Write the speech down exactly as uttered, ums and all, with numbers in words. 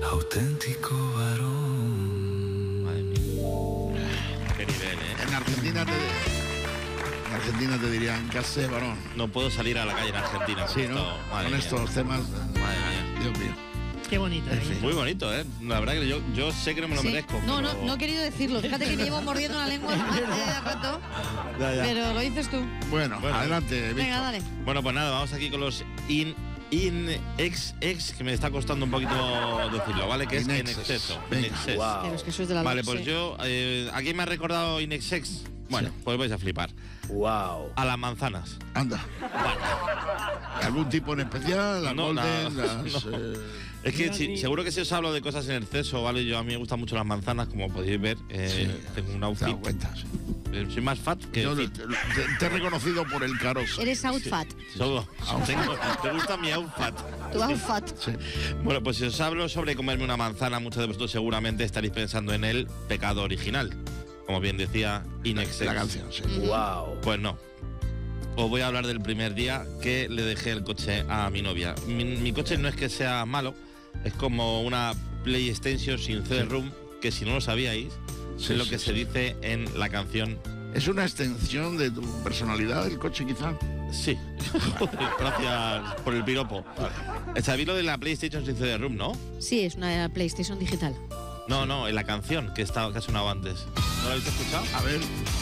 auténtico varón. Madre mía. Qué nivel, ¿eh? En Argentina te, en Argentina te dirían, ¿qué haces, varón? No puedo salir a la calle en Argentina con, Sí, esto. ¿no? Madre Con mía. estos temas. Madre mía. Dios mío. Qué bonito. En ¿eh? fin. Muy bonito, ¿eh? La verdad que yo, yo sé que no me lo Sí. merezco. No, pero... no, no he querido decirlo. Fíjate que me llevo mordiendo la lengua hace rato, Ya, ya. pero lo dices tú. Bueno, Bueno. adelante, Víctor. Venga, dale. Bueno, pues nada, vamos aquí con los in... In ex ex, que me está costando un poquito decirlo, ¿vale? Que es In en excess. exceso. Venga. In excess. Pero es que sois de la Vale, Lux, pues sí. yo, eh, ¿a quién me ha recordado in ex ex? Bueno, pues vais a flipar. Wow. A las manzanas. Anda. ¿Algún tipo en especial? Las No, golden, no, las... no. eh, Es que si- seguro que si os hablo de cosas en exceso, ¿vale? Yo a mí me gustan mucho las manzanas, como podéis ver. Eh, Sí. tengo un te outfit. das cuenta, sí. Eh, Soy más fat que Yo fit. te, te- te he reconocido por el carozo. Eres outfat. Solo. Tengo- ¿Te gusta mi outfit? Tu outfat. Sí. Bueno, pues si os hablo sobre comerme una manzana, muchos de vosotros seguramente estaréis pensando en el pecado original. Como bien decía in excess. La canción, sí. Wow. Pues no. Os voy a hablar del primer día que le dejé el coche a mi novia. Mi, mi coche no es que sea malo, es como una PlayStation sin C D-ROM, que si no lo sabíais, Sí, es lo sí, que sí. se dice en la canción. ¿Es una extensión de tu personalidad el coche, quizá? Sí. Gracias por el piropo. ¿Sabéis lo de la PlayStation sin C D-ROM, no? Sí, es una PlayStation digital. No, no, en la canción que, está, que ha sonado antes. ¿No lo habéis escuchado? A ver.